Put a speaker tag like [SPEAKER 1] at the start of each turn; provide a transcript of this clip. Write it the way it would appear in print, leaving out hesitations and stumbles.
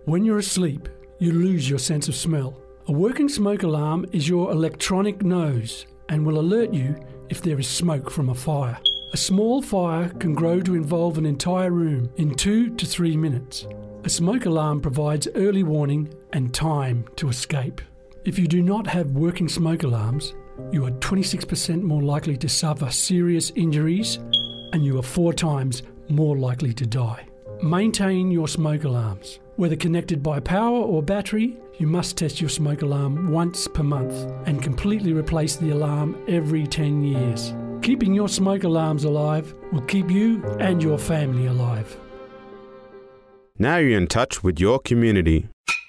[SPEAKER 1] When you're asleep, you lose your sense of smell. A working smoke alarm is your electronic nose and will alert you if there is smoke from a fire. A small fire can grow to involve an entire room in 2 to 3 minutes. A smoke alarm provides early warning and time to escape. If you do not have working smoke alarms, you are 26% more likely to suffer serious injuries and you are 4 times more likely to die. Maintain your smoke alarms. Whether connected by power or battery, you must test your smoke alarm once per month and completely replace the alarm every 10 years. Keeping your smoke alarms alive will keep you and your family alive.
[SPEAKER 2] Now you're in touch with your community.